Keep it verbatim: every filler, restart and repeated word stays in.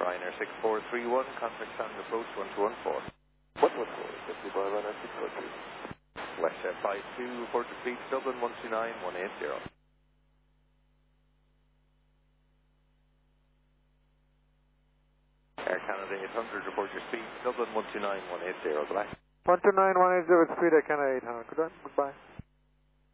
Ryanair six four three one, contact standard approach one two one four. What was it? fifty by Ryanair six four three. West Jet five two, report to speed, Dublin one two nine one eight zero. Air Canada eight hundred, report your speed, Dublin one two nine one eight zero, black. one two nine one eight zero, speed Air Canada eight hundred, goodbye. Goodbye.